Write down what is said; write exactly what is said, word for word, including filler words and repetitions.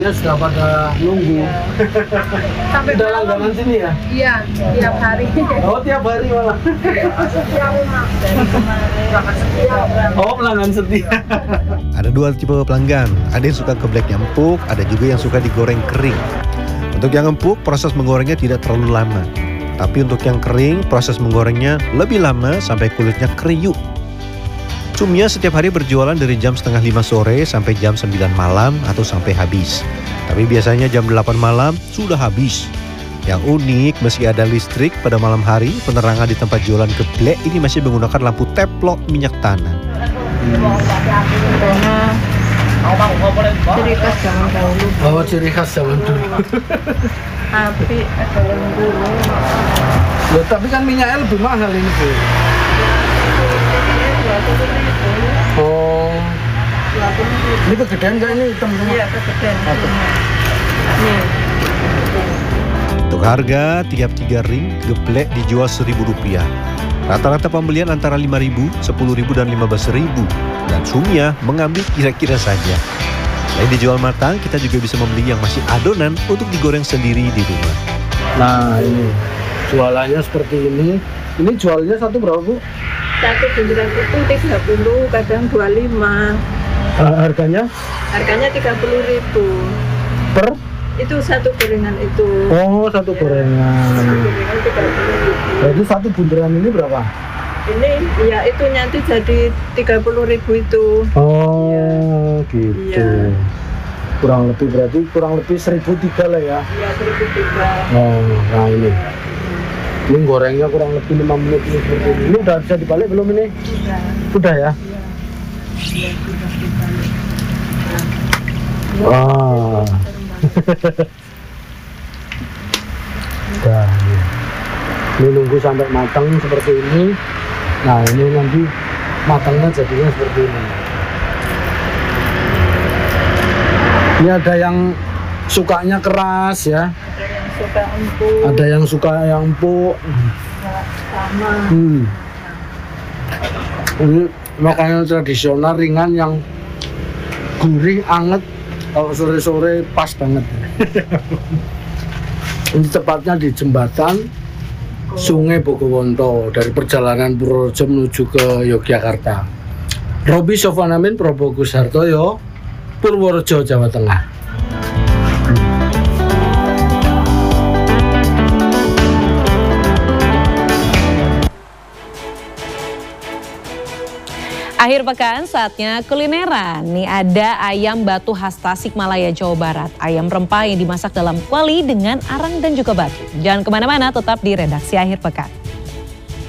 Ya sudah pada nunggu. Iya. Sampai udah langganan sini ya? Iya, tiap hari. Oh, tiap hari malah. Oh, pelanggan setia. Ada dua tipe pelanggan. Ada yang suka gebleknya empuk, ada juga yang suka digoreng kering. Untuk yang empuk, proses menggorengnya tidak terlalu lama. Tapi untuk yang kering, proses menggorengnya lebih lama sampai kulitnya kriuk. Cumia setiap hari berjualan dari jam setengah lima sore sampai jam sembilan malam atau sampai habis. Tapi biasanya jam delapan malam sudah habis. Yang unik, meski ada listrik pada malam hari, penerangan di tempat jualan geblek ini masih menggunakan lampu teplok minyak tanah. Ciri khas zaman dahulu. Oh, ciri khas zaman dulu. Api ada yang dulu. Loh, tapi kan minyaknya lebih mahal ini, Bu. Oh, ini kegedean nggak ini hitam semua? Iya, kegedean. Nih. Untuk harga, tiap tiga ring geblek dijual seribu rupiah. Rata-rata pembelian antara lima ribu, sepuluh ribu, dan lima belas ribu. Dan Sumia mengambil kira-kira saja. Selain dijual matang, kita juga bisa membeli yang masih adonan untuk digoreng sendiri di rumah. Nah, ini jualannya seperti ini. Ini jualnya satu berapa, Bu? Satu bunderan itu tiga puluh, kadang dua puluh lima. Uh, harganya? Harganya tiga puluh ribu. Per? Itu satu gorengan itu. Oh, satu gorengan. Satu gorengan tiga puluh ribu. Berarti satu bunderan ini berapa? Ini ya itu nanti jadi tiga puluh ribu itu. Oh, ya. Gitu. Iya. Kurang lebih berarti kurang lebih seribu tiga lah ya. Iya, seribu tiga. Oh, nah ini. Ini gorengnya kurang lebih lima menit ini seperti ini. Ini udah bisa dibalik belum ini? Sudah. Sudah ya? Iya, sudah dibalik. Wah. Udah. Ini nunggu sampai matang seperti ini. Nah, ini nanti matangnya jadinya seperti ini. Ini ada yang sukanya keras ya. Ada yang suka empuk. Ada yang suka yang empuk. Sama. Hmm. Ini makanan tradisional ringan yang gurih, anget. Kalau sore-sore pas banget. Ini tepatnya di jembatan Sungai Bogowonto dari perjalanan Purworejo menuju ke Yogyakarta. Roby Sofanamin, Probogus Hartoyo, Purworejo, Jawa Tengah. Akhir pekan saatnya kulineran. Nih ada ayam batu khas Tasikmalaya, Jawa Barat. Ayam rempah yang dimasak dalam kuali dengan arang dan juga batu. Jangan kemana-mana, tetap di Redaksi Akhir Pekan.